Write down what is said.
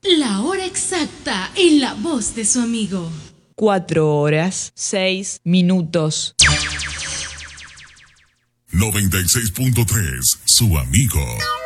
La hora exacta en la voz de su amigo. 4 horas, 6 minutos. 96.3, su amigo.